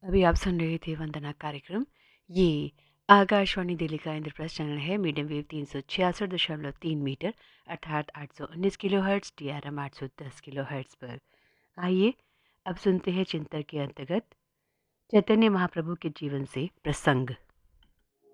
अभी आप सुन रहे थे वंदना कार्यक्रम। ये आकाशवाणी दिल्ली का इंद्रप्रस्थ चैनल है। मीडियम वेव 366.3 मीटर अर्थात 819 kilo hertz, DRM 810 kilo hertz पर। आइए अब सुनते हैं चिंतन के अंतर्गत चैतन्य महाप्रभु के जीवन से प्रसंग।